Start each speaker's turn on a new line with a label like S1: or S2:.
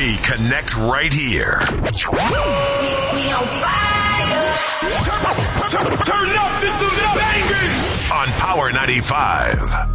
S1: We connect right here.
S2: We on fire.
S3: Turn up, this is the bangers.
S1: On Power 95.